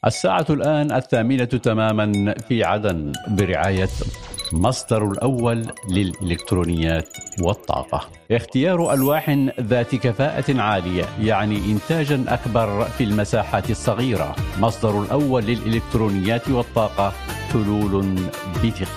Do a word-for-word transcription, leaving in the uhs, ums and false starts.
الساعة الآن الثامنة تماما في عدن برعاية مصدر الأول للإلكترونيات والطاقة. اختيار ألواح ذات كفاءة عالية يعني إنتاجا أكبر في المساحات الصغيرة. مصدر الأول للإلكترونيات والطاقة، حلول بثقة.